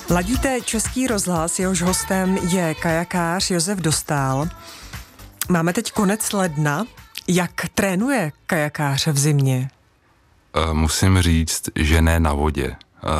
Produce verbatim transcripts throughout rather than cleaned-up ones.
Ladíte Český rozhlas, jehož hostem je kajakář Josef Dostál. Máme teď konec ledna. Jak trénuje kajakář v zimě? Musím říct, že ne na vodě.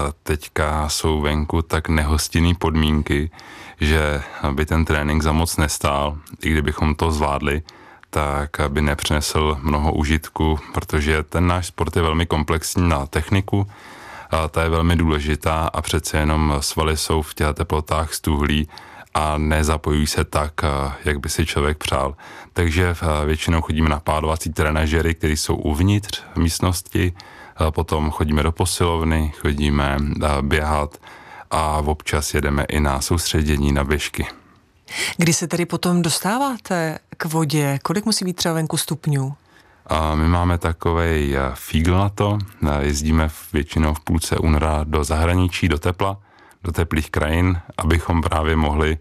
Teďka jsou venku tak nehostinné podmínky, že by ten trénink za moc nestál. I kdybychom to zvládli, tak by nepřinesl mnoho užitku, protože ten náš sport je velmi komplexní na techniku. A ta je velmi důležitá a přece jenom svaly jsou v těch teplotách stuhlí a nezapojují se tak, jak by si člověk přál. Takže většinou chodíme na pádovací trenažery, které jsou uvnitř místnosti, potom chodíme do posilovny, chodíme běhat a občas jedeme i na soustředění, na běžky. Kdy se tedy potom dostáváte k vodě? Kolik musí být třeba venku stupňů? A my máme takovej fígl na to, jezdíme většinou v půlce února do zahraničí, do tepla, do teplých krajin, abychom právě mohli,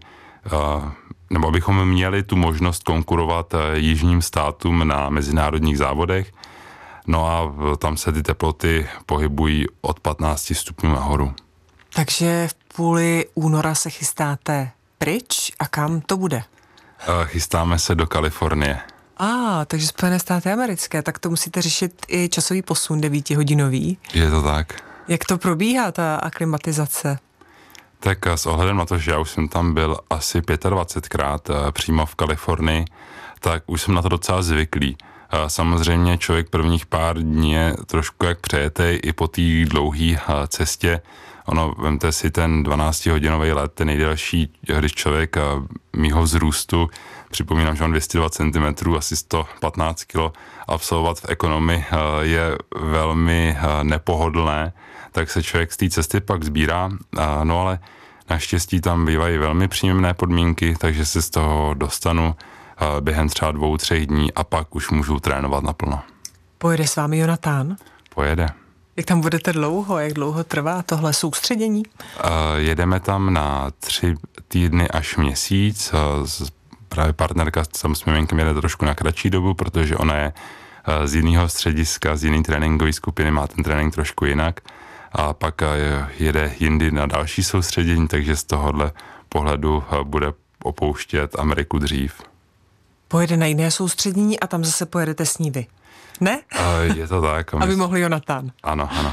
nebo abychom měli tu možnost konkurovat jižním státům na mezinárodních závodech. No a tam se ty teploty pohybují od patnácti stupňů nahoru. Takže v půli února se chystáte pryč a kam to bude? Chystáme se do Kalifornie. A, ah, takže Spojené státy americké, tak to musíte řešit i časový posun devítihodinový. Je to tak. Jak to probíhá, ta aklimatizace? Tak s ohledem na to, že já už jsem tam byl asi dvacetpětkrát přímo v Kalifornii, tak už jsem na to docela zvyklý. Samozřejmě člověk prvních pár dní je trošku jak přejetej i po té dlouhé cestě. Ono, vemte si ten dvanáctihodinový let, ten nejdelší, když člověk mýho vzrůstu, připomínám, že mám dvě stě dvacet centimetrů, asi sto patnáct kilo, absolvovat v ekonomii je velmi nepohodlné, tak se člověk z té cesty pak sbírá, no ale naštěstí tam bývají velmi příjemné podmínky, takže se z toho dostanu během třeba dvou, třech dní a pak už můžu trénovat naplno. Pojede s vámi Jonatán? Pojede. Jak tam budete dlouho? Jak dlouho trvá tohle soustředění? Uh, jedeme tam na tři týdny až měsíc. Uh, právě partnerka tam s miminkem jede trošku na kratší dobu, protože ona je uh, z jiného střediska, z jiné tréninkové skupiny, má ten trénink trošku jinak. A pak uh, jede jindy na další soustředění, takže z tohohle pohledu uh, bude opouštět Ameriku dřív. Pojede na jiné soustředění a tam zase pojedete s ní vy. Ne? Uh, je to tak. Aby mohl Jonatán. Ano, ano.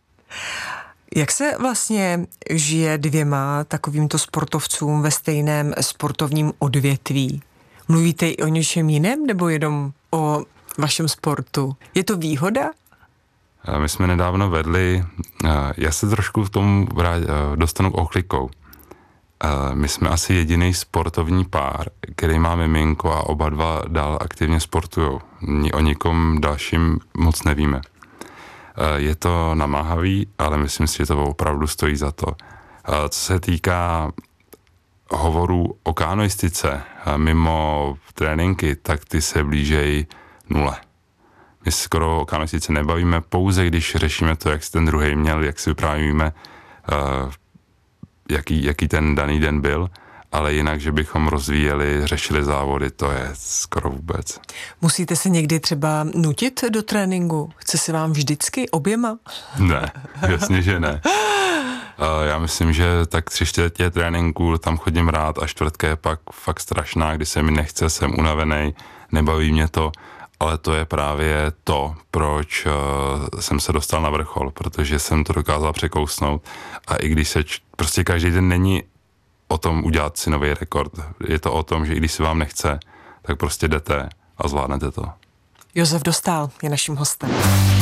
Jak se vlastně žije dvěma takovýmto sportovcům ve stejném sportovním odvětví? Mluvíte i o něčem jiném nebo jenom o vašem sportu? Je to výhoda? Uh, my jsme nedávno vedli, uh, já se trošku k tomu vrát, uh, dostanu oklikou. Uh, my jsme asi jediný sportovní pár, který má miminko a oba dva dál aktivně sportujou. O nikom dalším moc nevíme. Uh, je to namáhavý, ale myslím si, že to opravdu stojí za to. Uh, co se týká hovorů o kanoistice uh, mimo tréninky, tak ty se blížejí nule. My se skoro o kanoistice nebavíme, pouze když řešíme to, jak si ten druhej měl, jak si vyprávíme uh, Jaký, jaký ten daný den byl, ale jinak, že bychom rozvíjeli, řešili závody, to je skoro vůbec. Musíte se někdy třeba nutit do tréninku? Chce se vám vždycky oběma? Ne, jasně, že ne. Já myslím, že tak tři čtvrtě tréninku tam chodím rád a čtvrtka je pak fakt strašná, kdy se mi nechce, jsem unavený, nebaví mě to, ale to je právě to, proč uh, jsem se dostal na vrchol, protože jsem to dokázal překousnout a i když se, č- prostě každý den není o tom udělat si nový rekord, je to o tom, že i když se vám nechce, tak prostě jdete a zvládnete to. Josef Dostál je naším hostem.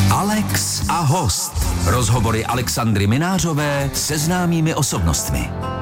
Alex a host. Rozhovory Alexandry Minářové se známými osobnostmi.